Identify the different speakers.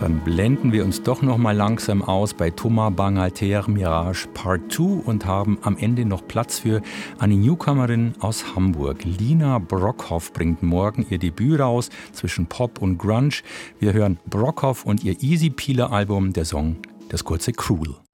Speaker 1: Dann blenden wir uns doch noch mal langsam aus bei Thomas Bangalter Mirage Part 2 und haben am Ende noch Platz für eine Newcomerin aus Hamburg. Lina Brockhoff bringt morgen ihr Debüt raus zwischen Pop und Grunge. Wir hören Brockhoff und ihr Easy Peeler Album, der Song, das kurze Cruel.